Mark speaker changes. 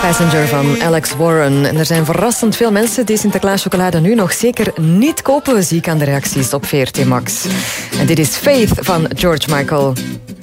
Speaker 1: Passenger van Alex Warren. En er zijn verrassend veel mensen die Sinterklaaschocolade nu nog zeker niet kopen. Zie ik aan de reacties op VRT Max. En dit is Faith van George Michael.